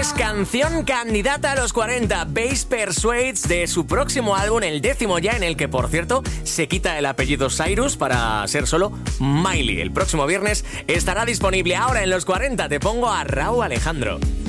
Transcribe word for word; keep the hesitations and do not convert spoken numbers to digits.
viernes, canción candidata a los cuarenta, Bass Persuades, de su próximo álbum, el décimo ya, en el que, por cierto, se quita el apellido Cyrus para ser solo Miley. El próximo viernes estará disponible. Ahora en los cuarenta te pongo a Rauw Alejandro.